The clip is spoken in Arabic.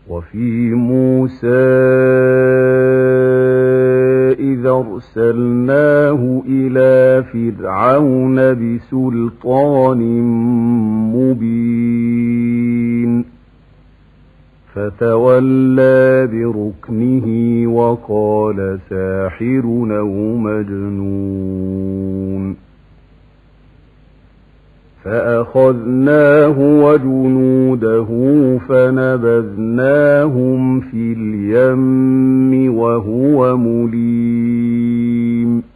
وفي موسى إذا أرسلناه إلى فرعون بسلطان مبين فتولى بركنه وقال ساحر أو مجنون فأخذناه وجنوده فنبذناهم في اليم وهو مليم